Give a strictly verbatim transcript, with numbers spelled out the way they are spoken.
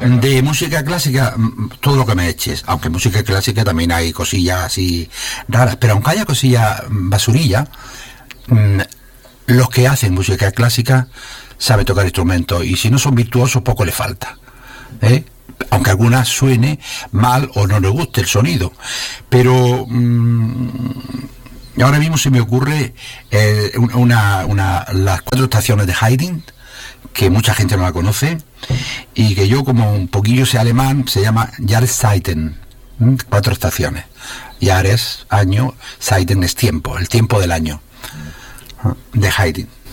De música clásica, todo lo que me eches, aunque música clásica también hay cosillas así raras, pero aunque haya cosillas basurilla, los que hacen música clásica saben tocar instrumentos, y si no son virtuosos poco les falta, ¿eh? Aunque algunas suene mal o no les guste el sonido, pero mmm, ahora mismo se me ocurre eh, una, una, las cuatro estaciones de Haydn, que mucha gente no la conoce, y que yo, como un poquillo sé alemán, se llama Jahreszeiten, ¿m? Cuatro estaciones. Jahr es año, Zeiten es tiempo, el tiempo del año, de Haydn.